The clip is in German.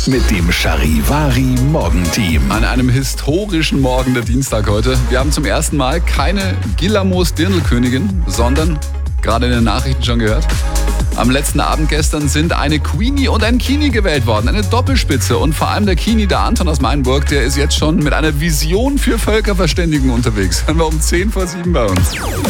mit dem Charivari Morgenteam. An einem historischen Morgen, der Dienstag heute. Wir haben zum ersten Mal keine Gillamos Dirndlkönigin, sondern, gerade in den Nachrichten schon gehört, am letzten Abend gestern sind eine Queenie und ein Kini gewählt worden. Eine Doppelspitze. Und vor allem der Kini, der Anton aus Mainburg, der ist jetzt schon mit einer Vision für Völkerverständigung unterwegs. Hören wir um 6:50 bei uns.